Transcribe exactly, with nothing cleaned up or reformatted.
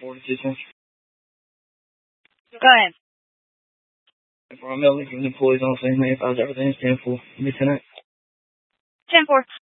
four to two ten. Go ahead. For our mailing from the employees on the same name, files everything is ten four. Lieutenant. ten four.